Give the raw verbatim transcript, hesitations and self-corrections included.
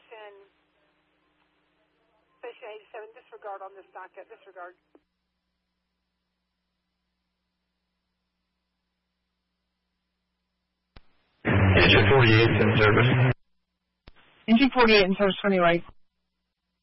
Station, Station eighty-seven, disregard on this docket, disregard. Engine forty-eight in service. Engine forty-eight in service, twenty right.